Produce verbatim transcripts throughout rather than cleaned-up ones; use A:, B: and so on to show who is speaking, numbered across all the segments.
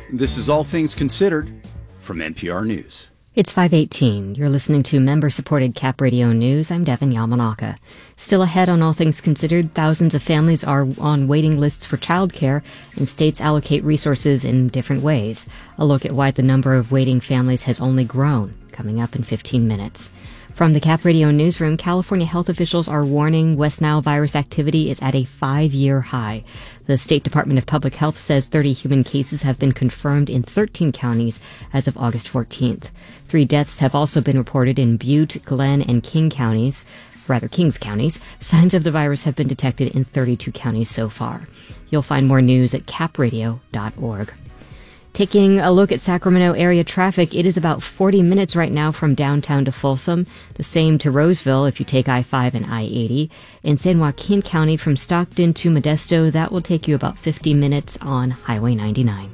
A: This is All Things Considered from N P R News.
B: It's five eighteen. You're listening to member-supported Cap Radio News. I'm Devin Yamanaka. Still ahead on All Things Considered, thousands of families are on waiting lists for childcare, and states allocate resources in different ways. A look at why the number of waiting families has only grown, coming up in fifteen minutes. From the Cap Radio Newsroom, California health officials are warning West Nile virus activity is at a five-year high. The State Department of Public Health says thirty human cases have been confirmed in thirteen counties as of August fourteenth. Three deaths have also been reported in Butte, Glenn, and King counties, rather Kings counties. Signs of the virus have been detected in thirty-two counties so far. You'll find more news at cap radio dot org. Taking a look at Sacramento area traffic, it is about forty minutes right now from downtown to Folsom. The same to Roseville if you take I five and I eighty. In San Joaquin County from Stockton to Modesto, that will take you about fifty minutes on Highway ninety-nine.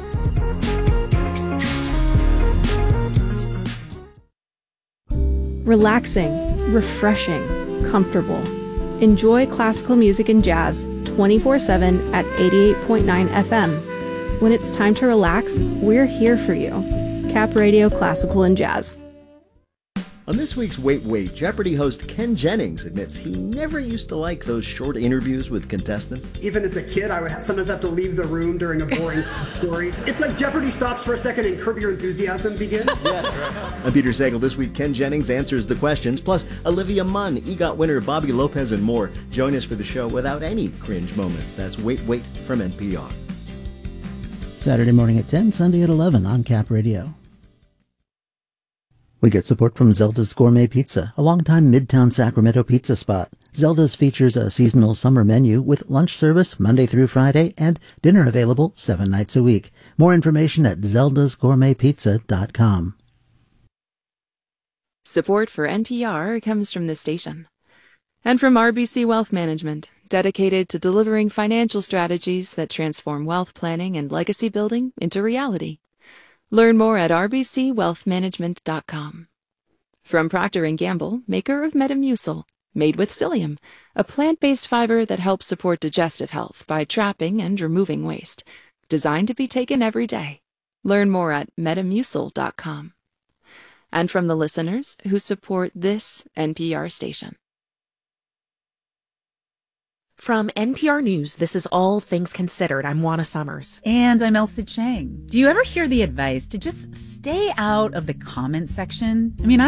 C: Relaxing, refreshing, comfortable. Enjoy classical music and jazz twenty-four seven at eighty-eight point nine F M. When it's time to relax, we're here for you. Cap Radio Classical and Jazz.
D: On this week's Wait Wait, Jeopardy host Ken Jennings admits he never used to like those short interviews with contestants.
E: Even as a kid, I would ha- sometimes have to leave the room during a boring story. It's like Jeopardy stops for a second and Curb Your Enthusiasm begins.
D: Yes, right. I'm Peter Sagal. This week, Ken Jennings answers the questions, plus Olivia Munn, EGOT winner Bobby Lopez, and more. Join us for the show without any cringe moments. That's Wait Wait from N P R.
F: Saturday morning at ten, Sunday at eleven on Cap Radio. We get support from Zelda's Gourmet Pizza, a longtime Midtown Sacramento pizza spot. Zelda's features a seasonal summer menu with lunch service Monday through Friday and dinner available seven nights a week. More information at zeldas gourmet pizza dot com.
G: Support for N P R comes from this station. And from R B C Wealth Management, dedicated to delivering financial strategies that transform wealth planning and legacy building into reality. Learn more at r b c wealth management dot com. From Procter and Gamble, maker of Metamucil, made with psyllium, a plant-based fiber that helps support digestive health by trapping and removing waste. Designed to be taken every day. Learn more at metamucil dot com. And from the listeners who support this N P R station.
H: From N P R News, this is All Things Considered. I'm Juana Summers.
I: And I'm Elsa Chang. Do you ever hear the advice to just stay out of the comment section? I mean, I